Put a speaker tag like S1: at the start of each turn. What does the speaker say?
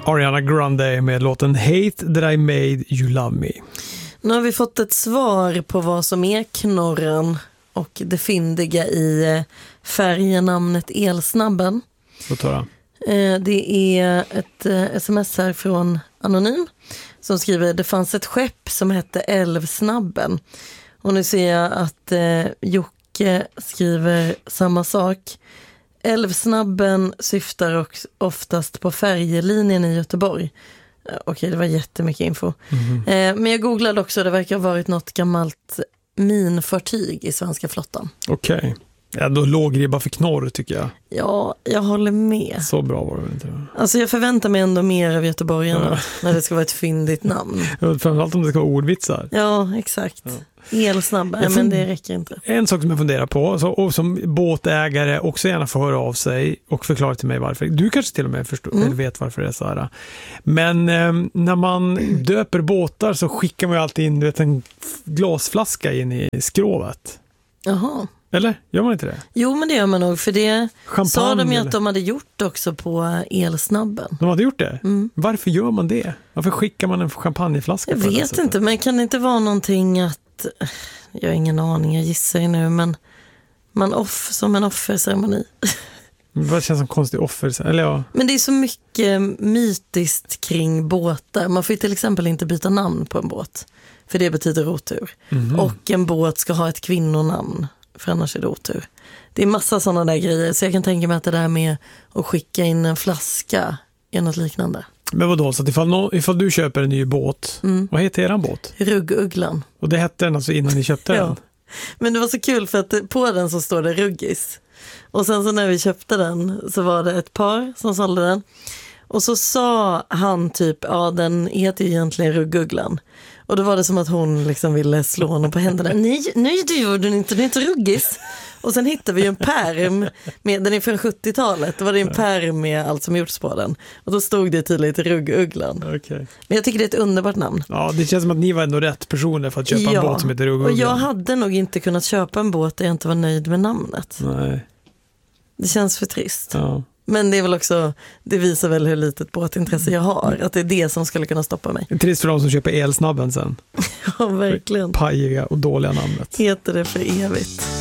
S1: Ariana Grande med låten Hate That I Made You Love Me.
S2: Nu har vi fått ett svar på vad som är knorren och det fyndiga i färgenamnet Elsnabben.
S1: Låt höra.
S2: Det är ett sms här från Anonym som skriver: det fanns ett skepp som hette Älvsnabben. Och nu ser jag att Jocke skriver samma sak. Älvsnabben syftar oftast på färjelinjen i Göteborg. Okej, det var jättemycket info. Men jag googlade också, det verkar ha varit något gammalt minfartyg i svenska flottan.
S1: Okej. Ja, då låg det bara för knorr tycker jag.
S2: Ja, jag håller med.
S1: Så bra var det inte.
S2: Alltså jag förväntar mig ändå mer av göteborgarna när det ska vara ett fyndigt namn.
S1: Framförallt om det ska vara ordvitsar.
S2: Ja, exakt. Elsnabba, men det räcker inte.
S1: En sak som jag funderar på, och som båtägare också gärna får höra av sig och förklara till mig varför. Du kanske till och med eller vet varför det är så här. Men när man döper båtar så skickar man ju alltid in en glasflaska in i skrovet.
S2: Jaha.
S1: Eller? Gör man inte det?
S2: Jo, men det gör man nog, för det
S1: champagne,
S2: sa de ju
S1: eller?
S2: att de hade gjort också på Elsnabben.
S1: De hade gjort det? Varför gör man det? Varför skickar man en champagneflaska?
S2: Jag vet inte, men kan det inte vara någonting att... Jag har ingen aning, jag gissar ju nu, men som en offerceremoni.
S1: Vad känns som konstig offer? Eller ja.
S2: Men det är så mycket mytiskt kring båtar. Man får ju till exempel inte byta namn på en båt, för det betyder otur. Och en båt ska ha ett kvinnonamn, för annars är det otur. Det är massa sådana där grejer, så jag kan tänka mig att det där med att skicka in en flaska är något liknande.
S1: Men vadå, så att ifall du köper en ny båt, vad heter eran båt?
S2: Rugguglan.
S1: Och det hette den alltså innan ni köpte den?
S2: Ja. Men det var så kul för att på den så står det Ruggis. Och sen så när vi köpte den så var det ett par som sålde den. Och så sa han typ, ja den heter ju egentligen Rugguglan. Och då var det som att hon liksom ville slå honom på händerna. Nej, du gjorde den inte, det är inte Ruggis. Och sen hittade vi ju en pärm, den är från 70-talet, då var det en pärm med allt som gjorts på den. Och då stod det tydligt Rugguglan.
S1: Okay.
S2: Men jag tycker det är ett underbart namn.
S1: Ja, det känns som att ni var ändå rätt personer för att köpa en båt som heter Rugguglan.
S2: Och jag hade nog inte kunnat köpa en båt där jag inte var nöjd med namnet.
S1: Nej.
S2: Det känns för trist.
S1: Ja.
S2: Men det är väl också, det visar väl hur litet båtintresse jag har. Att det är det som skulle kunna stoppa mig.
S1: Det är trist för de som köper Elsnabben sen.
S2: Ja, verkligen.
S1: Pajiga och dåliga namnet.
S2: Heter det för evigt.